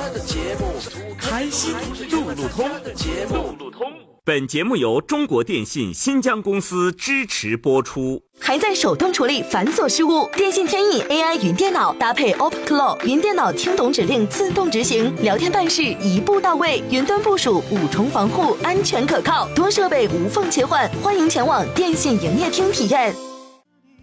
开心路路通。本节目由中国电信新疆公司支持播出。 还在手动处理繁琐事务？电信天翼 AI 云电脑搭配 OpenClaw 云电脑，听懂指令自动执行，聊天办事一步到位，云端部署5重防护，安全可靠，多设备无缝切换。欢迎前往电信营业厅体验。